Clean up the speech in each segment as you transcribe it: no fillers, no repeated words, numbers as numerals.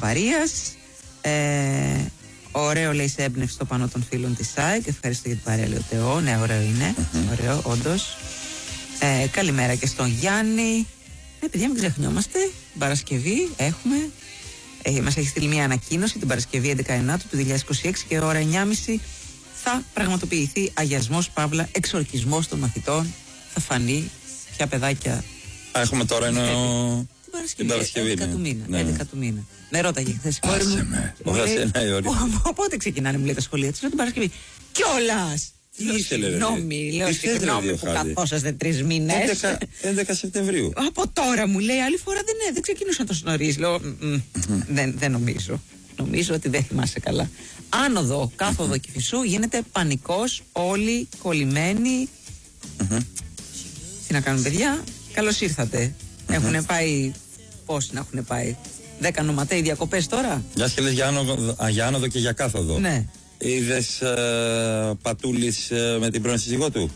Βαρίας. Ωραίο, λέει, σε έμπνευση το πανό των φίλων της ΣΑΕΚ. Ευχαριστώ για την παρέα, λέει ο Τεό. Ναι, ωραίο είναι. Ωραίο, όντως. Καλημέρα και στον Γιάννη. Παιδιά, μην ξεχνιόμαστε. Την Παρασκευή έχουμε. Μας έχει στείλει μια ανακοίνωση την Παρασκευή 11 του 2026 και ώρα 9.30 θα πραγματοποιηθεί αγιασμός, παύλα, εξορκισμός των μαθητών. Θα φανεί ποια παιδάκια. Έχουμε τώρα την Παρασκευή 11 του μήνα. Ναι. 11 του μήνα. Με ρώταγε χθες η κόρη μου. Πότε ξεκινάνε, μου λέει, τα σχολεία της. Λέω την Παρασκευή. Κιόλας! Συγγνώμη, λέω, συγγνώμη που καθόσαστε 3 μήνες. 11 Σεπτεμβρίου. Από τώρα, μου λέει, άλλη φορά δεν ξεκινούσαν τόσο νωρίς. Λέω, δεν νομίζω. Νομίζω ότι δεν θυμάσαι καλά. Άνοδο, κάθοδο Κηφισού, γίνεται πανικός, όλοι κολλημένοι. Τι να κάνουν, παιδιά, καλώς ήρθατε. Έχουν πάει, πώς να έχουν πάει, 10 νοματέοι διακοπές τώρα. Μια και λες για άνοδο και για κάθοδο. Ναι. Είδες Πατούλης με την πρώην σύζυγό του?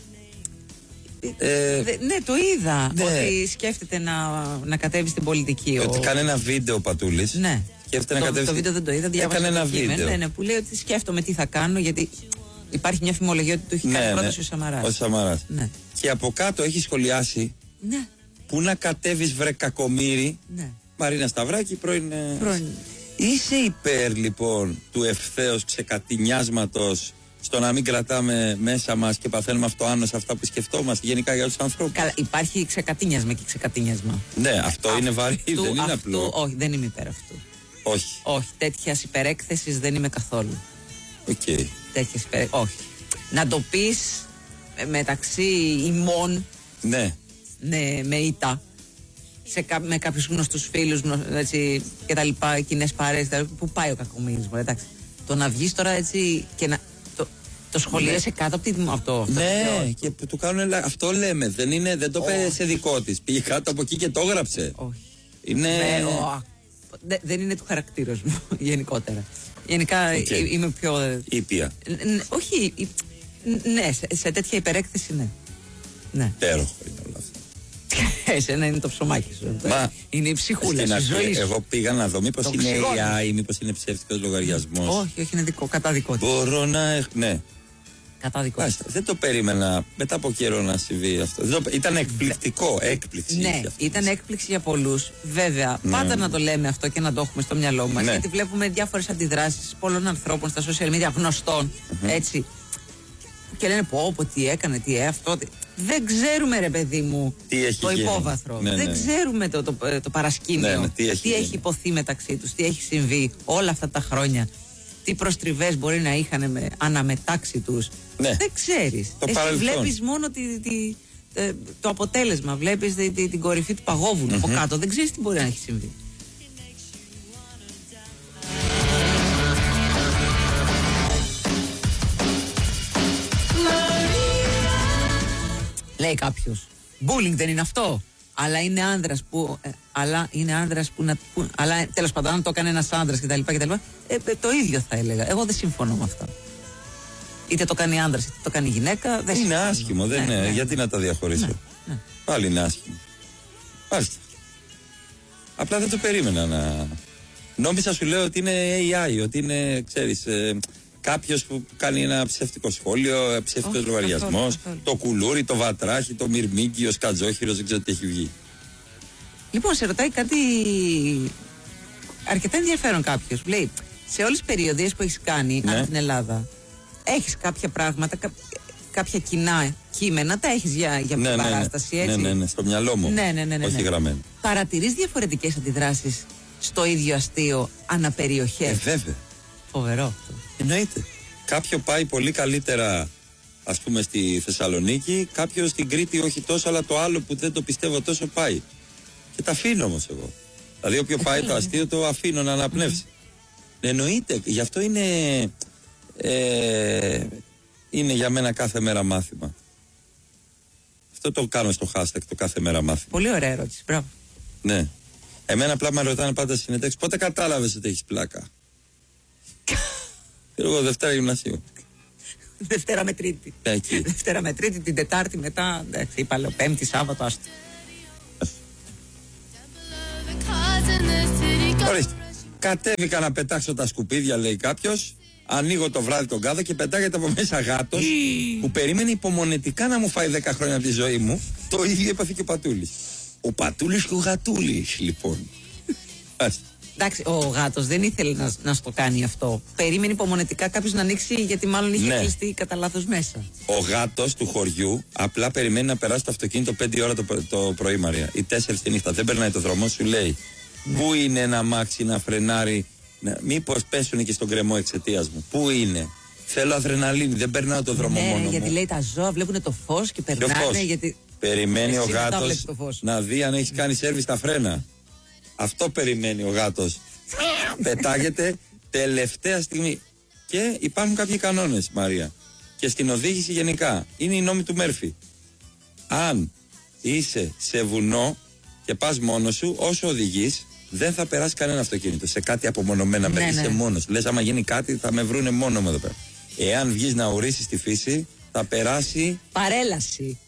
Ναι, το είδα. Ναι. Ότι σκέφτεται να κατέβει στην πολιτική. Ότι κάνει ένα βίντεο ο Πατούλης. Ναι. Σκέφτεται να κατέβει. Το βίντεο δεν το είδα. Διάβασα ένα βίντεο. Ναι, που λέει ότι σκέφτομαι τι θα κάνω, γιατί υπάρχει μια φημολογία ότι το έχει κάνει πρώτος ο Σαμαράς. Ο Σαμαράς. Ναι. Και από κάτω έχει σχολιάσει. Ναι. Πού να κατέβεις, βρε κακομοίρη. Ναι. Μαρίνα Σταυράκη, πρώην. Είσαι υπέρ, λοιπόν, του ευθέως ξεκατηνιάσματος στο να μην κρατάμε μέσα μας και παθαίνουμε αυτοάνωση αυτά που σκεφτόμαστε γενικά για τους ανθρώπους? Καλά, υπάρχει ξεκατίνιασμα και ξεκατίνιασμα. Ναι, αυτό είναι βαρύ, δεν είναι απλό. Όχι, δεν είμαι υπέρ αυτού. Όχι. Όχι, τέτοιας υπερέκθεσης δεν είμαι καθόλου. Οκ. Τέτοιας όχι. Να το πεις μεταξύ ημών. Ναι. Ναι, με ήττα. Με κάποιους γνωστούς φίλους και τα λοιπά, κοινές παρέες, που πάει ο κακομοίρης μου, εντάξει. Το να βγεις τώρα έτσι και να το σχολίασε κάτω από αυτό. Ναι, και που του κάνουν, αυτό λέμε, δεν το πέρασε σε δικό της. Πήγε κάτω από εκεί και το έγραψε. Όχι. Είναι... Δεν είναι του χαρακτήρος μου, γενικότερα. Γενικά είμαι πιο... Ήπια. Όχι, ναι, σε τέτοια υπερέκθεση ναι. Τέροχο είναι όλα αυτά. Εσένα είναι το ψωμάκι σου. Είναι η ψυχούλα σου, η ζωή σου. Εγώ πήγα να δω μήπως είναι AI ή μήπως είναι ψεύτικος λογαριασμός. Όχι, είναι κατά δικό της. Μπορώ να... Ναι. Κατά δικό της. Δεν το περίμενα μετά από καιρό να συμβεί αυτό. Ήταν εκπληκτικό, έκπληξη. Ναι, ήταν έκπληξη για πολλούς. Βέβαια, πάντα να το λέμε αυτό και να το έχουμε στο μυαλό μας. Γιατί βλέπουμε διάφορες αντιδράσεις πολλών ανθρώπων στα social media, γνωστών, έτσι. Και λένε πω τι έκανε, αυτό. Δεν ξέρουμε, ρε παιδί μου, το υπόβαθρο. Δεν ξέρουμε το παρασκήνιο. Τι έχει υποθεί μεταξύ τους, τι έχει συμβεί όλα αυτά τα χρόνια. Τι προστριβές μπορεί να είχαν αναμετάξει τους. Δεν ξέρεις. Εσύ βλέπεις μόνο το αποτέλεσμα. Βλέπεις την κορυφή του παγόβουνου από κάτω. Δεν ξέρεις τι μπορεί να έχει συμβεί. Λέει κάποιος, bullying δεν είναι αυτό? Αλλά είναι άνδρας που. Αλλά τέλος πάντων, αν το έκανε ένας άνδρας κτλ. Το ίδιο θα έλεγα. Εγώ δεν συμφωνώ με αυτά. Είτε το κάνει άνδρας είτε το κάνει γυναίκα. Δεν είναι άσχημο, δεν είναι. Γιατί να τα διαχωρίσω. Πάλι είναι άσχημο. Μάλιστα. Απλά δεν το περίμενα να. Νόμιζα, σου λέω, ότι είναι AI, ότι είναι, ξέρεις. Κάποιος που κάνει ένα ψεύτικο σχόλιο, ψεύτικος λογαριασμός, το κουλούρι, το βατράχι, το μυρμήγκι, ο σκατζόχυρος, δεν ξέρω τι έχει βγει. Λοιπόν, σε ρωτάει κάτι αρκετά ενδιαφέρον κάποιος. Λέει, σε όλες τις περιοδίες που έχεις κάνει από την Ελλάδα, έχεις κάποια πράγματα, κάποια κοινά κείμενα, τα έχεις για την παράσταση, έτσι? Ναι, στο μυαλό μου. Ναι. Όχι γραμμένο. Παρατηρείς διαφορετικές αντιδράσεις στο ίδιο αστείο αναπεριοχές? Βέβαια. Φοβερό αυτό. Εννοείται. Κάποιο πάει πολύ καλύτερα, ας πούμε, στη Θεσσαλονίκη, κάποιο στην Κρήτη όχι τόσο, αλλά το άλλο που δεν το πιστεύω τόσο πάει. Και τα αφήνω όμως εγώ. Δηλαδή, όποιο πάει το αστείο το αφήνω να αναπνεύσει. Εννοείται. Γι' αυτό είναι για μένα κάθε μέρα μάθημα. Αυτό το κάνω στο hashtag, το κάθε μέρα μάθημα. Πολύ ωραία ερώτηση. Μπράβο. Ναι. Εμένα απλά με ρωτάνε πάντα συνεντεύξεις, πότε κατάλαβες ότι έχεις πλάκα? Εγώ Δευτέρα γυμνασίου. Δευτέρα με Τρίτη. Εκεί. Δευτέρα με Τρίτη, την Τετάρτη μετά. Είπα, λέω, Πέμπτη, Σάββατο, άστο. Ορίστε. Κατέβηκα να πετάξω τα σκουπίδια, λέει κάποιος. Ανοίγω το βράδυ τον κάδο και πετάγεται από μέσα γάτος που περίμενε υπομονετικά να μου φάει 10 χρόνια από τη ζωή μου. Το ίδιο έπαθε και ο Πατούλης. Ο Πατούλης και ο Γατούλης, λοιπόν. Εντάξει, ο γάτος δεν ήθελε να στο κάνει αυτό. Περίμενε υπομονετικά κάποιος να ανοίξει, γιατί μάλλον είχε κλειστεί κατά λάθος μέσα. Ο γάτος του χωριού απλά περιμένει να περάσει το αυτοκίνητο 5 ώρα το πρωί, Μαρία, ή 4 τη νύχτα. Δεν περνάει το δρόμο, σου λέει. Πού είναι ένα αμάξι να φρενάρει, μήπως πέσουν και στον κρεμό εξαιτίας μου. Πού είναι. Θέλω αδρεναλίνη, δεν περνάω το δρόμο μόνο μου. Γιατί λέει τα ζώα βλέπουν το φως και περνάνε. Γιατί... Περιμένει ο γάτος να δει αν έχει κάνει σέρβις στα φρένα. Αυτό περιμένει ο γάτος. Πετάγεται τελευταία στιγμή. Και υπάρχουν κάποιοι κανόνες, Μαρία. Και στην οδήγηση γενικά. Είναι οι νόμοι του Μέρφυ. Αν είσαι σε βουνό και πας μόνος σου, όσο οδηγείς, δεν θα περάσει κανένα αυτοκίνητο. Σε κάτι απομονωμένα μέρη. Είσαι μόνος. Λες, άμα γίνει κάτι, θα με βρούνε μόνο μου εδώ πέρα. Εάν βγεις να ουρίσεις στη φύση, θα περάσει. Παρέλαση.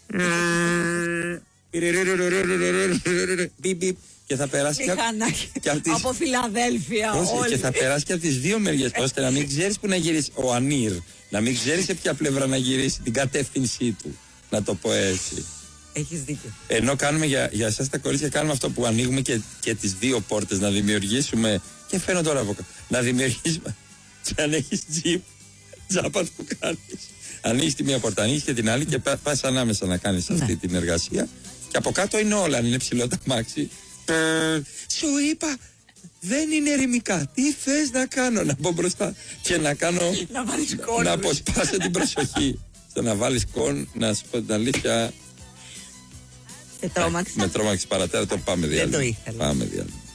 Και θα περάσει και από Φιλαδέλφια. Και θα περάσει και από τις δύο μεριές, ώστε να μην ξέρεις που να γυρίσει ο Ανήρ. Να μην ξέρεις σε ποια πλευρά να γυρίσει, την κατεύθυνσή του. Να το πω έτσι. Έχεις δίκιο. Ενώ κάνουμε για εσάς τα κορίτσια, κάνουμε αυτό που ανοίγουμε και τις δύο πόρτες, να δημιουργήσουμε. Και φαίνω τώρα από κάτω. Να δημιουργήσουμε. Και αν έχεις τζιπ, τζάπα το κάνεις. Ανοίγεις τη μία πόρτα, ανοίγεις και την άλλη και πας ανάμεσα να κάνεις αυτή την εργασία. Και από κάτω είναι όλα, αν είναι ψηλό τα μάξι. Σου είπα, δεν είναι ερημικά. Τι θες να κάνω, να μπω μπροστά και να κάνω. Να αποσπάσω την προσοχή. Στο να βάλεις κον, να σου πω την αλήθεια. Με τρόμαξε. Με τρόμαξε παρατέρα, το πάμε διάλειμμα. Δεν το ήθελα. Πάμε διάλειμμα.